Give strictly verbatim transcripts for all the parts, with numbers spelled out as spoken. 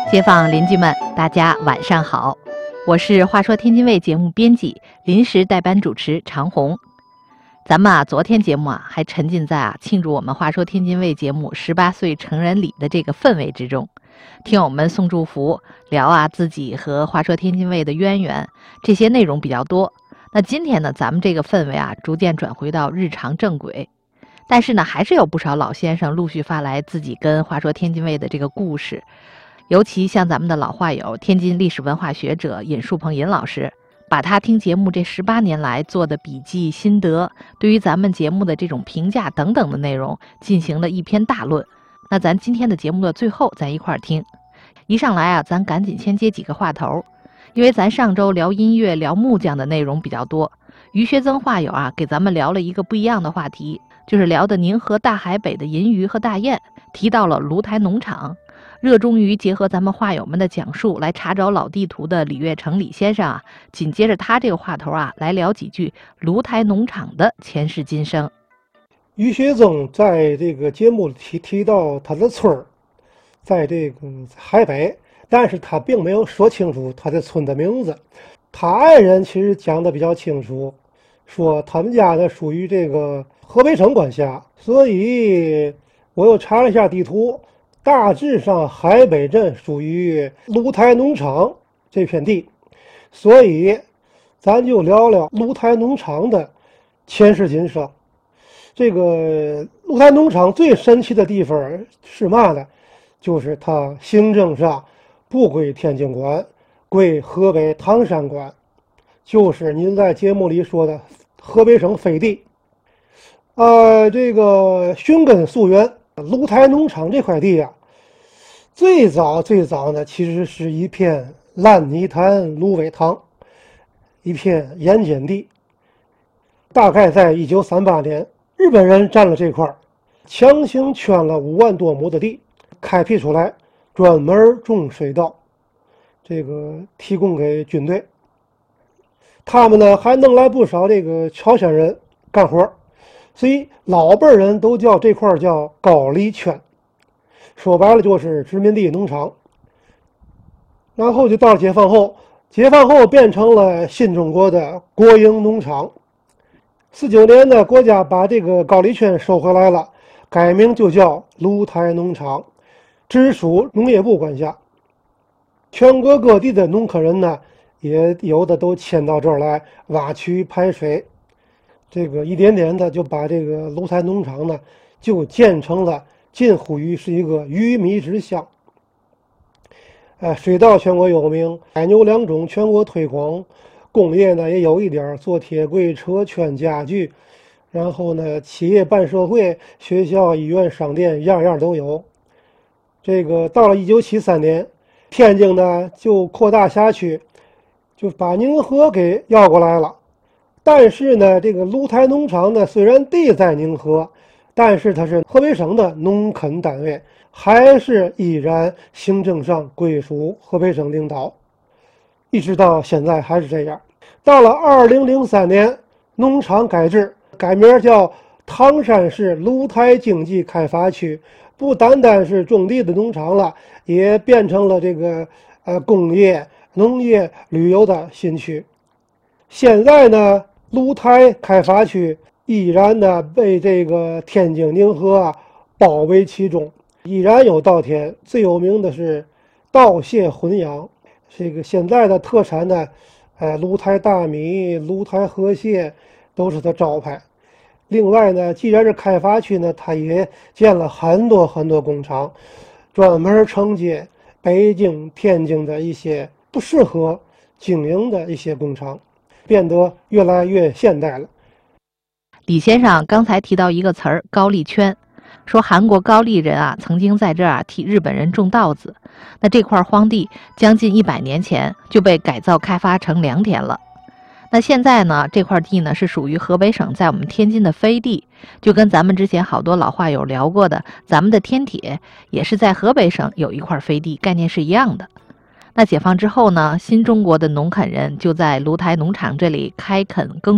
街坊邻居们，大家晚上好，我是话说天津卫节目编辑、临时代班主持常红。咱们啊，昨天节目啊还沉浸在啊庆祝我们话说天津卫节目十八岁成人礼的这个氛围之中，听我们送祝福，聊啊自己和话说天津卫的渊源，这些内容比较多。那今天呢，咱们这个氛围啊逐渐转回到日常正轨，但是呢，还是有不少老先生陆续发来自己跟话说天津卫的这个故事。尤其像咱们的老话友天津历史文化学者尹树鹏尹老师，把他听节目这十八年来做的笔记心得，对于咱们节目的这种评价等等的内容进行了一篇大论。那咱今天的节目的最后咱一块儿听。一上来啊，咱赶紧先接几个话头，因为咱上周聊音乐聊木匠的内容比较多，于学增话友啊给咱们聊了一个不一样的话题，就是聊的宁河大海北的银鱼和大雁，提到了芦台农场。热衷于结合咱们话友们的讲述来查找老地图的李月成李先生啊，紧接着他这个话头啊，来聊几句芦台农场的前世今生。 于学增在这个节目里提提到他的村儿在这个海北，但是他并没有说清楚他的村的名字。他爱人其实讲的比较清楚，说他们家呢属于这个河北省管辖，所以我又查了一下地图，大致上海北镇属于芦台农场这片地，所以咱就聊聊芦台农场的前世今生。这个芦台农场最神奇的地方是嘛呢？就是它行政上不归天津管，归河北唐山管，就是您在节目里说的河北省飞地。呃，这个寻根溯源，芦台农场这块地啊，最早最早呢，其实是一片烂泥潭芦苇塘，一片盐碱地。大概在一九三八年，日本人占了这块，强行圈了五万多亩的地，开辟出来，专门种水稻，这个提供给军队。他们呢还弄来不少这个朝鲜人干活，所以老辈人都叫这块叫高丽圈。说白了就是殖民地农场。然后就到了解放后，解放后变成了新中国的国营农场。四九年呢，国家把这个高丽圈收回来了，改名就叫芦台农场，直属农业部管辖。全国各地的农科人呢，也有的都迁到这儿来挖渠排水，这个一点点的就把这个芦台农场呢就建成了近乎于是一个鱼米之乡。呃，水稻全国有名，海牛两种全国推广，工业呢也有一点，做铁柜、车圈、家具，然后呢企业办社会，学校、医院、商店样样都有。这个到了一九七三年，天津呢就扩大辖区，就把宁河给要过来了。但是呢，这个芦台农场呢虽然地在宁河，但是它是河北省的农垦单位，还是依然行政上归属河北省领导，一直到现在还是这样。到了二零零三年，农场改制，改名叫唐山市芦台经济开发区，不单单是种地的农场了，也变成了这个呃工业、农业、旅游的新区。现在呢，芦台开发区依然呢被这个天津宁河啊包围其中，依然有稻田，最有名的是稻蟹混养。这个现在的特产呢，呃，芦台大米、芦台河蟹都是它招牌。另外呢，既然是开发区呢，它也建了很多很多工厂，专门承接北京、天津的一些不适合经营的一些工厂，变得越来越现代了。 李先生刚才提到一个词儿“高丽圈”，说韩国高丽人啊曾经在这儿啊替日本人种稻子，那这块荒地将近一百年前就被改造开发成良田了。那现在呢，这块地呢是属于河北省在我们天津的飞地，就跟咱们之前好多老话友聊过的，咱们的天铁也是在河北省有一块飞地，概念是一样的。那解放之后呢，新中国的农垦人就在芦台农场这里开垦耕种，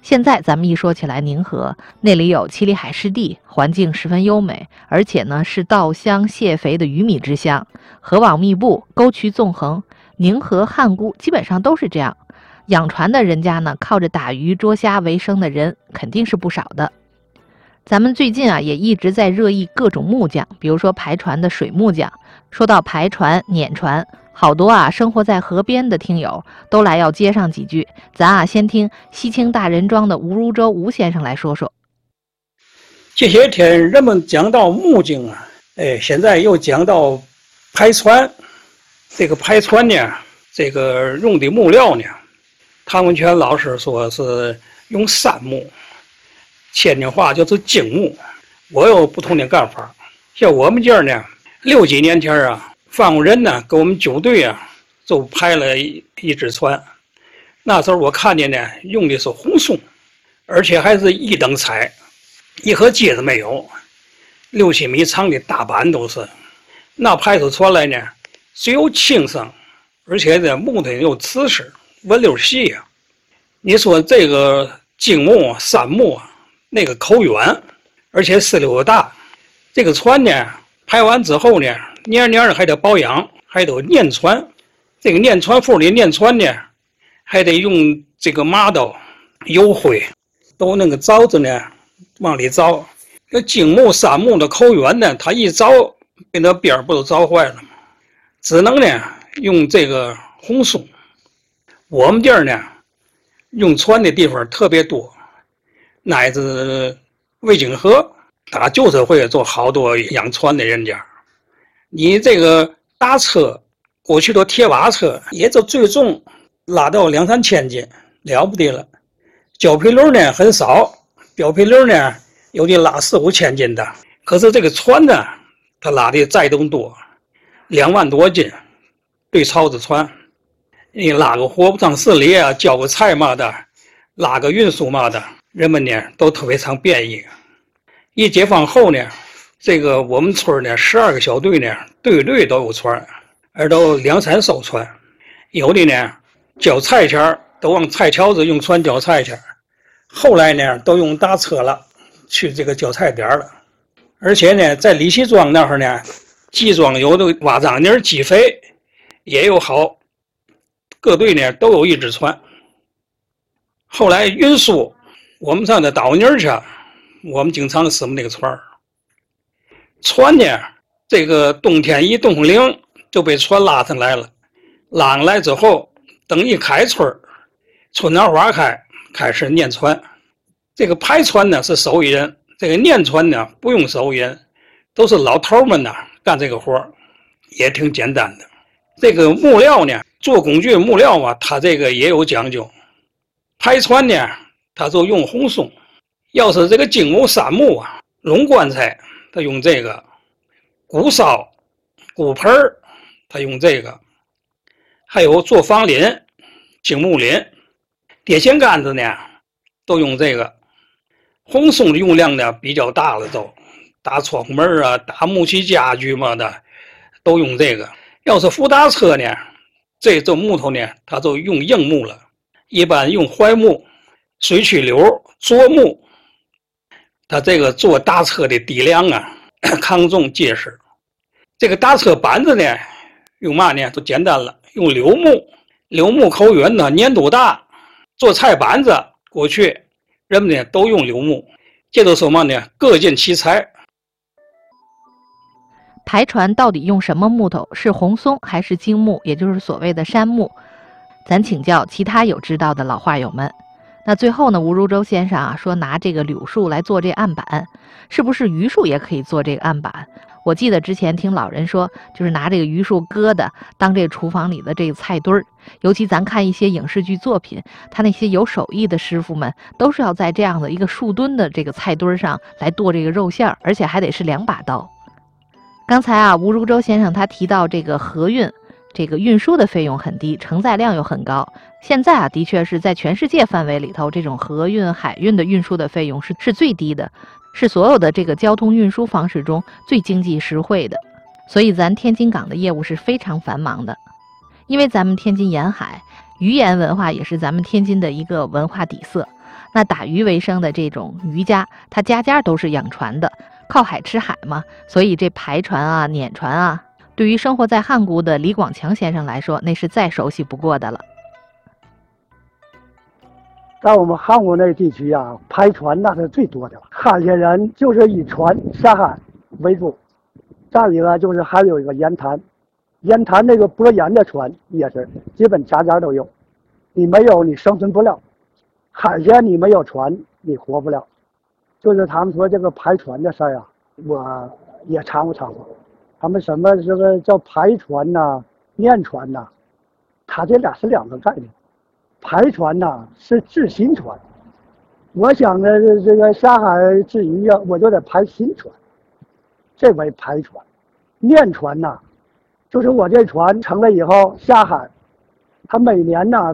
现在咱们一说起来宁河，那里有七里海湿地，环境十分优美，而且呢是稻香蟹肥的鱼米之乡，河网密布，沟渠纵横。宁河汉沽基本上都是这样，养船的人家呢靠着打鱼捉虾为生的人肯定是不少的。咱们最近啊也一直在热议各种木匠，比如说排船的水木匠。说到排船、碾船，好多啊生活在河边的听友都来要接上几句。咱啊先听西青大人庄的吴如舟吴先生来说说。 这些天人们讲到木匠啊，哎，现在又讲到排船。这个排船呢，这个用的木料呢，唐文全老师说是用杉木，天津话就是精木。我有不同的干法。像我们这儿呢，六几年前啊，方人呢给我们九队啊，就排了一一只船。那时候我看见呢，用的是红松，而且还是一等彩，一盒接子没有，六七米长的大板都是。那排出船来呢，虽有轻声，而且呢木头又瓷实，纹溜细啊。你说这个精木啊、杉木啊，那个口远，而且丝溜又大。这个船呢，排完之后呢，年年的还得保养，还得碾船。这个碾船夫里碾船呢，还得用这个麻刀、油灰，都那个凿子呢往里凿。这精木、杉木的口远呢，它一凿，给那边不都凿坏了吗？只能呢用这个红松。我们这儿呢，用船的地方特别多，乃至魏景河，他就是会做好多养船的人家。你这个大车，过去的铁瓦车，也就最重拉到两三千斤，了不得了。胶皮轮呢很少，胶皮轮呢有的拉四五千斤的。可是这个船呢，它拉的载重多，两万多斤，对槽子船。你拉个货上市里啊，交个菜嘛的，拉个运输嘛的，人们呢都特别常便宜。一解放后呢，这个我们村呢十二个小队呢，队队都有船，而都两三艘船。有的呢交菜钱都往菜桥子用船交菜钱，后来呢都用大车了，去这个交菜点了。而且呢，在李溪庄那儿呢，集庄有的挖樟泥积肥也有好，各队呢都有一只船。后来运输，我们上那倒泥去，我们经常使那个船。船呢，这个冬天一冻零就被船拉上来了，拉上来之后，等一开春，春暖花开，开始碾船。这个排船呢是手艺人，这个碾船呢不用手艺人，都是老头们呢干这个活，也挺简单的。这个木料呢，做工具木料啊，它这个也有讲究。排船呢，它就用红松；要是这个精木、杉木啊，拢棺材，它用这个；骨烧、骨盆它用这个；还有做房檩、精木檩、电线杆子呢，都用这个。红松的用量呢比较大了都，打窗户门啊，打木器家具嘛的，都用这个。要是扶打车呢，这种木头呢，它就用硬木了，一般用槐木、水曲柳、柞木。它这个做大车的底梁啊，抗重结实。这个大车板子呢，用嘛呢？都简单了，用柳木。柳木口圆呢，粘度大。做菜板子，过去人们呢都用柳木。这都什么呢？各尽其才。 排船到底用什么木头？是红松还是精木，也就是所谓的杉木？咱请教其他有知道的老话友们。那最后呢，吴如舟先生啊说拿这个柳树来做这案板，是不是榆树也可以做这个案板？我记得之前听老人说，就是拿这个榆树疙瘩当这个厨房里的这个菜墩儿。尤其咱看一些影视剧作品，他那些有手艺的师傅们都是要在这样的一个树墩的这个菜墩上来剁这个肉馅儿，而且还得是两把刀。刚才啊，吴如舟先生他提到这个河运，这个运输的费用很低，承载量又很高。现在啊，的确是在全世界范围里头，这种河运、海运的运输的费用是是最低的，是所有的这个交通运输方式中最经济实惠的。所以咱天津港的业务是非常繁忙的。因为咱们天津沿海，语言文化也是咱们天津的一个文化底色。 那打鱼为生的这种渔家，他家家都是养船的，靠海吃海嘛，所以这排船啊、碾船啊，对于生活在汉沽的李广强先生来说，那是再熟悉不过的了。 在我们汉沽那地区啊，排船那是最多的了。汉县人就是以船下海为主，再一个就是还有一个盐滩，盐滩那个拨盐的船也是基本家家都有，你没有你生存不了。海鲜你没有船你活不了。就是他们说这个排船的事儿啊，我也掺和掺和。他们什么这个叫排船呐、啊、面船呐、啊，它这俩是两个概念。排船呐、啊、是制新船，我想呢这个下海制鱼啊，我就得排新船，这为排船。面船呐、啊，就是我这船成了以后下海，它每年呢